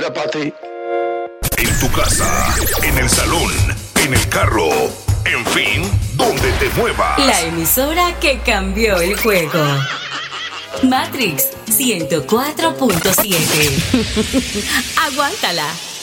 era para ti. En tu casa, en el salón, en el carro, en fin, donde te muevas. La emisora que cambió el juego. Matrix 104.7. Aguántala.